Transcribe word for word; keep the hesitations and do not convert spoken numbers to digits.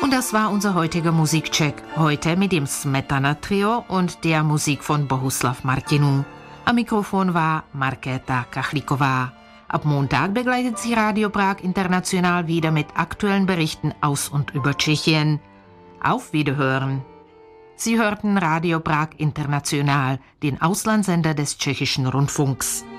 Und das war unser heutiger Musikcheck. Heute mit dem Smetana-Trio und der Musik von Bohuslav Martinu. Am Mikrofon war Markéta Kachlíková. Ab Montag begleitet sie Radio Prag International wieder mit aktuellen Berichten aus und über Tschechien. Auf Wiederhören. Sie hörten Radio Prag International, den Auslandssender des tschechischen Rundfunks.